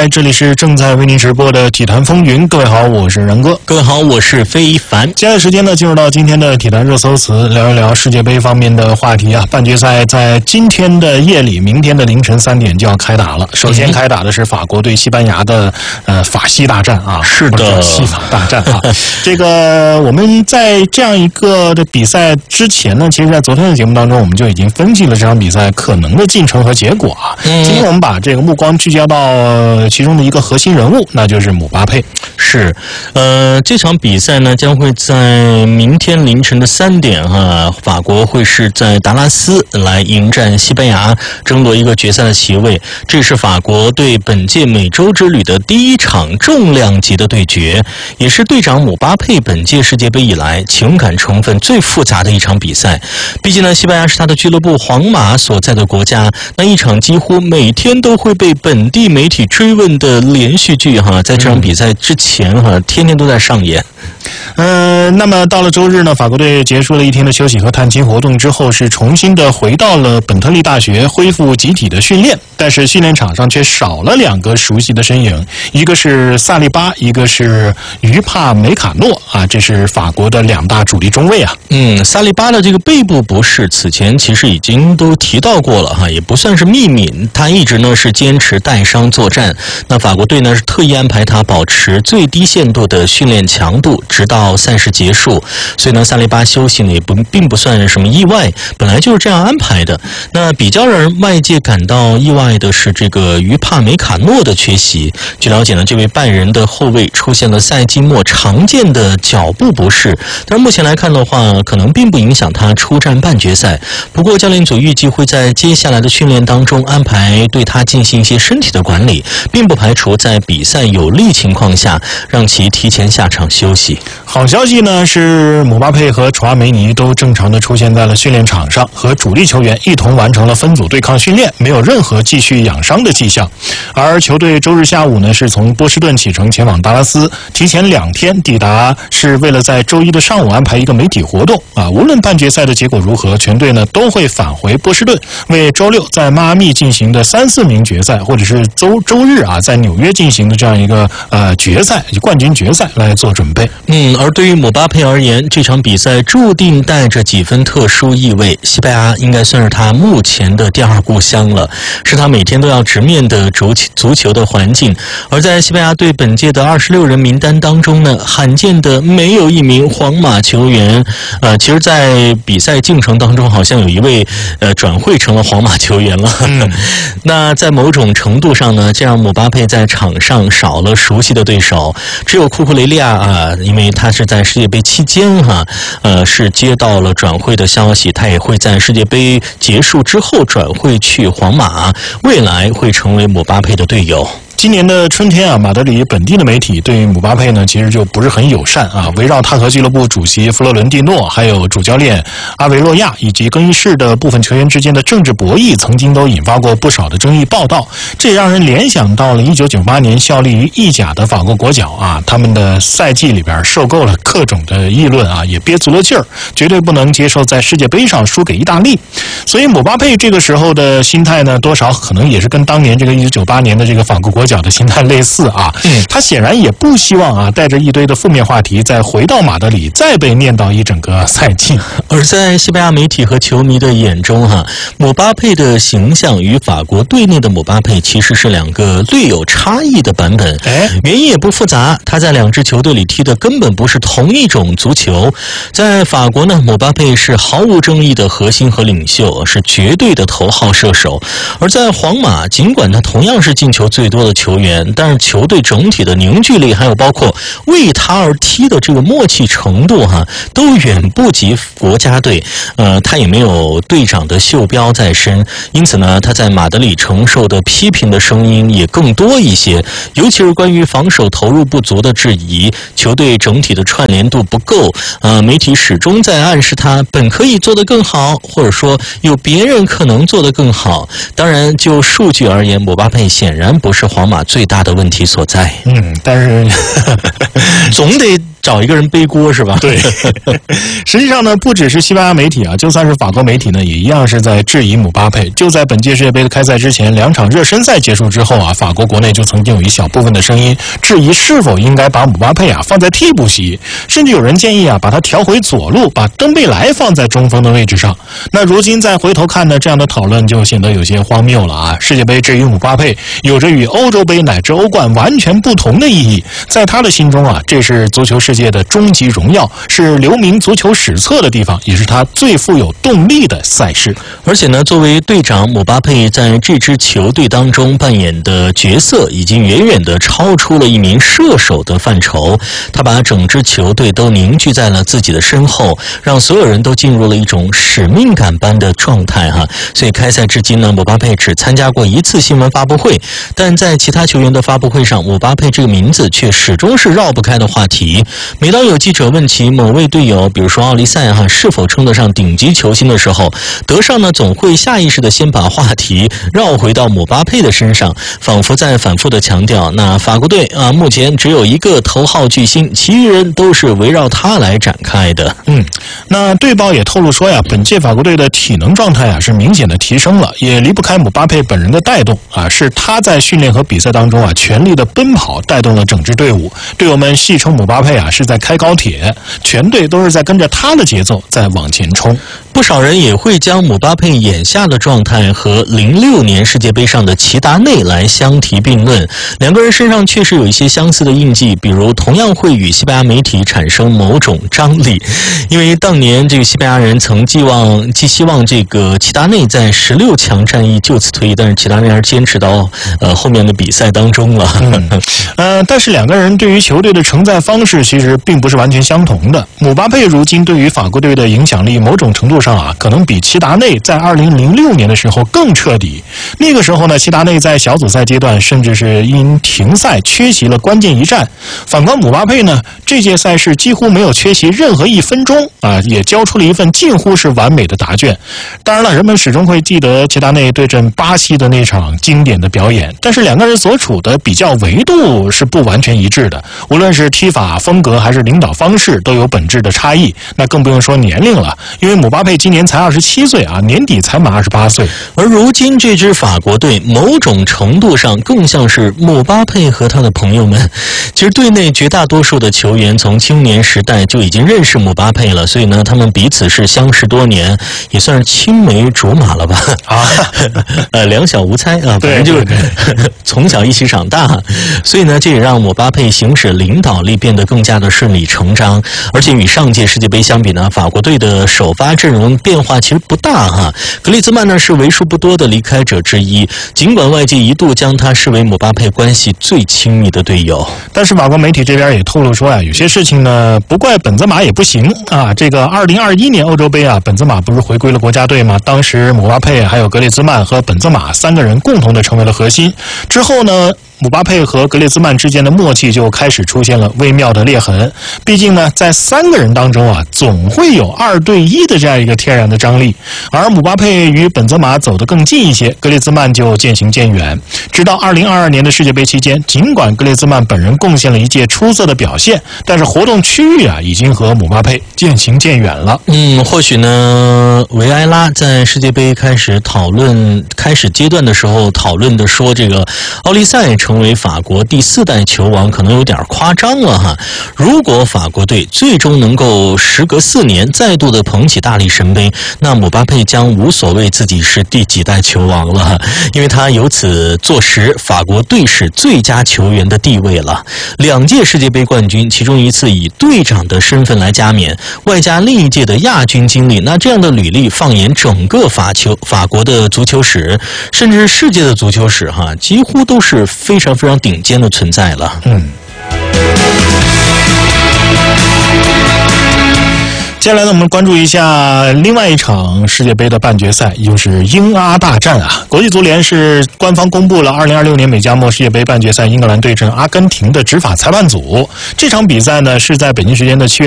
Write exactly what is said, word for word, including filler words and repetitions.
来，这里是正在为您直播的体坛风云。各位好，我是然哥。 各位好，我是非凡。 接下来时间呢，进入到今天的体坛热搜词，聊一聊世界杯方面的话题啊。半决赛在今天的夜里，明天的凌晨三点就要开打了。首先开打的是法国对西班牙的呃法西大战啊， 是的， 西法大战啊。这个我们在这样一个的比赛之前呢，其实在昨天的节目当中，我们就已经分析了这场比赛可能的进程和结果啊。嗯、今天我们把这个目光聚焦到其中的一个核心人物，那就是姆巴佩。 是，呃，这场比赛呢将会在明天凌晨的三点哈、啊，法国会是在达拉斯来迎战西班牙，争夺一个决赛的席位。这是法国对本届美洲之旅的第一场重量级的对决，也是队长姆巴佩本届世界杯以来情感成分最复杂的一场比赛。毕竟呢，西班牙是他的俱乐部皇马所在的国家，那一场几乎每天都会被本地媒体追问的连续剧哈，在这场比赛之前哈，天天都在上演。 呃，那么到了周日呢，法国队结束了一天的休息和探亲活动之后，是重新的回到了本特利大学恢复集体的训练，但是训练场上却少了两个熟悉的身影，一个是萨利巴，一个是于帕梅卡诺啊，这是法国的两大主力中卫啊。 嗯，萨利巴的这个背部不适，此前其实已经都提到过了哈，也不算是秘密，他一直呢是坚持带伤作战。那法国队呢是特意安排他保持最低限度的训练强度，直到赛事结束，所以呢，萨利巴休息呢也不并不算什么意外，本来就是这样安排的。那比较让人外界感到意外的是这个于帕梅卡诺的缺席。据了解呢，这位拜仁的后卫出现了赛季末常见的脚部不适，但是目前来看的话，可能并不影响他出战半决赛。不过教练组预计会在接下来的训练当中安排对他进行一些身体的管理，并不排除在比赛有利情况下让其提前下场休息。 好消息呢是姆巴佩和楚阿梅尼都正常的出现在了训练场上，和主力球员一同完成了分组对抗训练，没有任何继续养伤的迹象。而球队周日下午呢是从波士顿启程前往达拉斯，提前两天抵达，是为了在周一的上午安排一个媒体活动啊。无论半决赛的结果如何，全队呢都会返回波士顿，为周六在迈阿密进行的三四名决赛，或者是周周日啊在纽约进行的这样一个呃决赛冠军决赛来做准备。 嗯，而对于姆巴佩而言，这场比赛注定带着几分特殊意味。西班牙应该算是他目前的第二故乡了，是他每天都要直面的足足球的环境。而在西班牙队本届的二十六人名单当中呢，罕见的没有一名皇马球员。呃，其实，在比赛进程当中，好像有一位呃转会成了皇马球员了。嗯、那在某种程度上呢，这让姆巴佩在场上少了熟悉的对手，只有库库雷利亚啊，因为他是在世界杯期间哈、啊，呃，是接到了转会的消息，他也会在世界杯结束之后转会去皇马，未来会成为姆巴佩的队友。 今年的春天啊，马德里本地的媒体对姆巴佩呢，其实就不是很友善啊。围绕他和俱乐部主席弗洛伦蒂诺，还有主教练阿维洛亚以及更衣室的部分球员之间的政治博弈，曾经都引发过不少的争议报道。这也让人联想到了一九九八年效力于意甲的法国国脚啊，他们的赛季里边受够了各种的议论啊，也憋足了劲儿，绝对不能接受在世界杯上输给意大利。所以姆巴佩这个时候的心态呢，多少可能也是跟当年这个一九九八年的这个法国国脚的心态类似啊，嗯，他显然也不希望啊，带着一堆的负面话题再回到马德里，再被念叨一整个赛季。 而在西班牙媒体和球迷的眼中，哈，姆巴佩的形象与法国队内的姆巴佩其实是两个略有差异的版本。哎，原因也不复杂，他在两支球队里踢的根本不是同一种足球。在法国呢，姆巴佩是毫无争议的核心和领袖，是绝对的头号射手；而在皇马，尽管他同样是进球最多的球员，但是球队整体的凝聚力，还有包括为他而踢的这个默契程度哈，都远不及国家队。呃，他也没有队长的袖标在身，因此呢，他在马德里承受的批评的声音也更多一些，尤其是关于防守投入不足的质疑，球队整体的串联度不够。呃，媒体始终在暗示他本可以做得更好，或者说有别人可能做得更好。当然，就数据而言，姆巴佩显然不是皇马最大的问题所在。 嗯，但是总得找一个人背锅是吧？ 对，实际上呢，不只是西班牙媒体啊，就算是法国媒体呢，也一样是在质疑姆巴佩。就在本届世界杯的开赛之前，两场热身赛结束之后啊，法国国内就曾经有一小部分的声音质疑是否应该把姆巴佩啊放在替补席，甚至有人建议啊把他调回左路，把登贝莱放在中锋的位置上。那如今再回头看呢，这样的讨论就显得有些荒谬了啊！世界杯至于姆巴佩，有着与欧洲杯乃至欧冠完全不同的意义，在他的心中啊，这是足球世界的终极荣耀，是留名足球史册的地方，也是他最富有动力的赛事。 而且呢，作为队长，姆巴佩在这支球队当中扮演的角色，已经远远的超出了一名射手的范畴。他把整支球队都凝聚在了自己的身后，让所有人都进入了一种使命感般的状态哈。所以开赛至今呢，姆巴佩只参加过一次新闻发布会，但在其他球员的发布会上，姆巴佩这个名字却始终是绕不开的话题。每当有记者问起某位队友，比如说奥利赛哈，是否称得上顶级球星的时候，德尚呢总会下意识的先把话题绕回到姆巴佩的身上，仿佛在反复的强调，那法国队啊，目前只有一个头号巨星，其余人都是围绕他来展开的。 嗯，那队报也透露说呀，本届法国队的体能状态啊是明显的提升了，也离不开姆巴佩本人的带动啊，是他在训练和比赛当中啊全力的奔跑带动了整支队伍。队友们戏称姆巴佩啊是在开高铁，全队都是在跟着他的节奏在往前冲。 不少人也会将姆巴佩眼下的状态和零六年世界杯上的齐达内来相提并论，两个人身上确实有一些相似的印记，比如同样会与西班牙媒体产生某种张力，因为当年这个西班牙人曾寄望寄希望这个齐达内在十六强战役就此退役，但是齐达内还是坚持到呃后面的比赛当中了。 嗯，呃，但是两个人对于球队的承载方式其实并不是完全相同的。姆巴佩如今对于法国队的影响力，某种程度上啊，可能比齐达内在二零零六年的时候更彻底。那个时候呢，齐达内在小组赛阶段甚至是因停赛缺席了关键一战。反观姆巴佩呢，这届赛事几乎没有缺席任何一分钟啊，也交出了一份近乎是完美的答卷。当然了，人们始终会记得齐达内对阵巴西的那场经典的表演，但是两个人所处的比较维度是不完全一致的，无论是踢法风格还是领导方式都有本质的差异。那更不用说年龄了，因为姆巴佩今年才二十七岁啊，年底才满二十八岁。 而如今这支法国队某种程度上更像是姆巴佩和他的朋友们。其实队内绝大多数的球员从青年时代就已经认识姆巴佩了，所以呢，他们彼此是相识多年，也算是青梅竹马了吧？啊，呃，两小无猜啊，反正就是从小一起长大，所以呢，这也让姆巴佩行使领导力变得更加的顺理成章。而且与上届世界杯相比呢，法国队的首发阵容变化其实不大哈。格列兹曼呢是为数不多的离开者之一，尽管外界一度将他视为姆巴佩关系最亲密的队友， 但是法国媒体这边也透露说呀、啊，有些事情呢不怪本泽马也不行啊。这个二零二一年欧洲杯啊，本泽马不是回归了国家队吗？当时姆巴佩还有格列兹曼和本泽马三个人共同的成为了核心。之后呢，姆巴佩和格列兹曼之间的默契就开始出现了微妙的裂痕。毕竟呢，在三个人当中啊，总会有二对一的这样一个天然的张力。而姆巴佩与本泽马走得更近一些，格列兹曼就渐行渐远。直到二零二二年的世界杯期间，尽管格列兹曼本人贡献了一届出色的表现，但是活动区域啊，已经和姆巴佩渐行渐远了。 嗯，或许呢，维埃拉在世界杯开始讨论、开始阶段的时候讨论的说，这个奥利赛成为法国第四代球王可能有点夸张了哈。如果法国队最终能够时隔四年再度的捧起大力神杯，那姆巴佩将无所谓自己是第几代球王了，因为他由此坐实法国队史最佳球员的地位了。两届世界杯冠军，其中一次以队长的身份来加冕，外加另一届的亚军经历，那这样的履历放眼整个法球法国的足球史，甚至世界的足球史哈，几乎都是非常非常顶尖的存在了。 嗯。接下来呢，我们关注一下另外一场世界杯的半决赛，也就是英阿大战啊。国际足联是官方公布了二零二六年美加墨世界杯半决赛英格兰对阵阿根廷的执法裁判组。这场比赛呢是在北京时间的七月